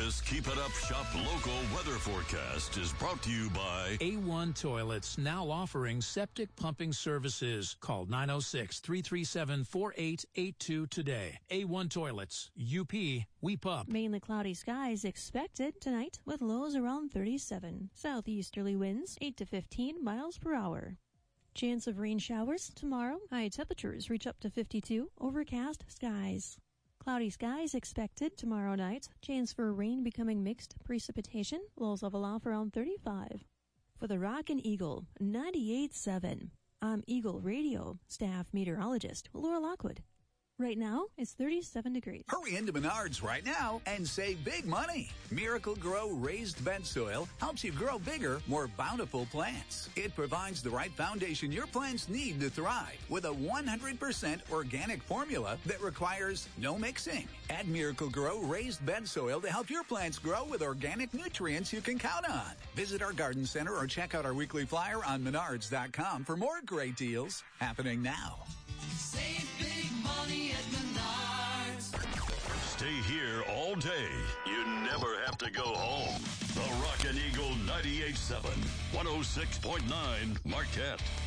This Keep It Up Shop local weather forecast is brought to you by A1 Toilets, now offering septic pumping services. Call 906-337-4882 today. A1 Toilets. UP, we pump. Mainly cloudy skies expected tonight with lows around 37. Southeasterly winds 8 to 15 miles per hour. Chance of rain showers tomorrow. High temperatures reach up to 52. Overcast skies. Cloudy skies expected tomorrow night. Chance for rain becoming mixed precipitation. Lows level off around 35. For the Rockin' Eagle 98.7. I'm Eagle Radio staff meteorologist Laura Lockwood. Right now, it's 37 degrees. Hurry into Menards right now and save big money. Miracle Grow raised bed soil helps you grow bigger, more bountiful plants. It provides the right foundation your plants need to thrive with a 100% organic formula that requires no mixing. Add Miracle Grow raised bed soil to help your plants grow with organic nutrients you can count on. Visit our garden center or check out our weekly flyer on Menards.com for more great deals happening now. Save big money at Menards. Stay here all day. You never have to go home. The Rockin' Eagle 98.7, 106.9 Marquette.